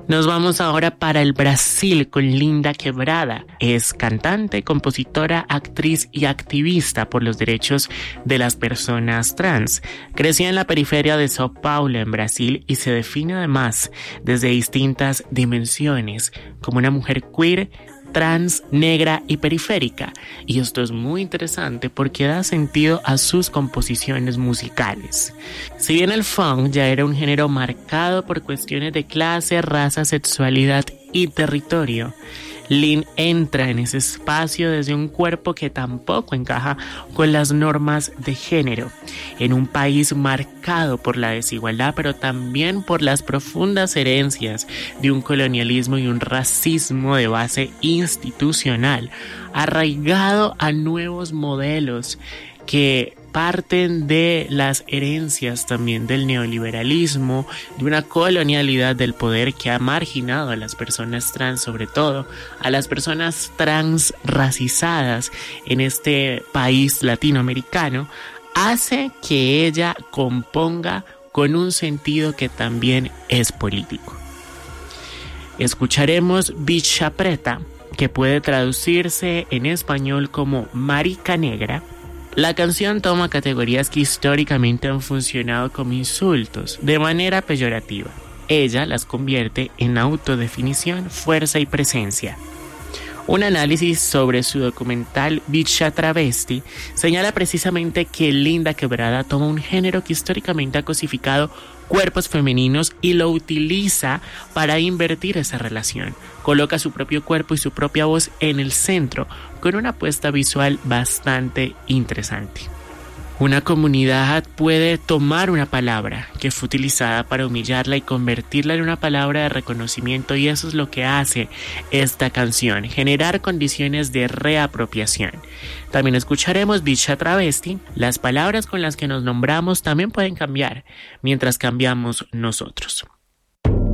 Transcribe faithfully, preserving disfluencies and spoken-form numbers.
Nos vamos ahora para el Brasil con Linda Quebrada. Es cantante, compositora, actriz y activista por los derechos de las personas trans. Creció en la periferia de Sao Paulo, en Brasil, y se define además desde distintas dimensiones como una mujer queer, trans, negra y periférica. Y esto es muy interesante porque da sentido a sus composiciones musicales. Si bien el funk ya era un género marcado por cuestiones de clase, raza, sexualidad y territorio, Lin entra en ese espacio desde un cuerpo que tampoco encaja con las normas de género, en un país marcado por la desigualdad, pero también por las profundas herencias de un colonialismo y un racismo de base institucional, arraigado a nuevos modelos que parten de las herencias también del neoliberalismo, de una colonialidad del poder que ha marginado a las personas trans, sobre todo a las personas trans racizadas en este país latinoamericano, hace que ella componga con un sentido que también es político. Escucharemos Bicha Preta, que puede traducirse en español como marica negra. La canción toma categorías que históricamente han funcionado como insultos de manera peyorativa. Ella las convierte en autodefinición, fuerza y presencia. Un análisis sobre su documental Bicha Travesti señala precisamente que Linda Quebrada toma un género que históricamente ha cosificado cuerpos femeninos y lo utiliza para invertir esa relación. Coloca su propio cuerpo y su propia voz en el centro, con una apuesta visual bastante interesante. Una comunidad puede tomar una palabra que fue utilizada para humillarla y convertirla en una palabra de reconocimiento, y eso es lo que hace esta canción, generar condiciones de reapropiación. También escucharemos Bicha Travesti. Las palabras con las que nos nombramos también pueden cambiar mientras cambiamos nosotros.